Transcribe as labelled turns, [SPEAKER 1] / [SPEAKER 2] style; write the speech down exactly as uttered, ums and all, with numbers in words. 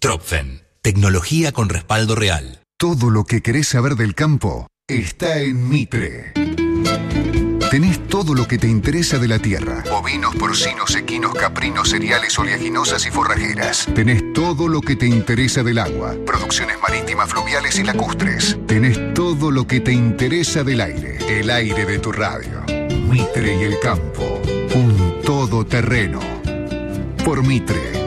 [SPEAKER 1] Tropfen, tecnología con respaldo real.
[SPEAKER 2] Todo lo que querés saber del campo está en Mitre. Tenés todo lo que te interesa de la tierra. Bovinos, porcinos, equinos, caprinos, cereales, oleaginosas y forrajeras. Tenés todo lo que te interesa del agua. Producciones marítimas, fluviales y lacustres. Tenés todo lo que te interesa del aire. El aire de tu radio. Mitre y el campo. Un todoterreno. Por Mitre.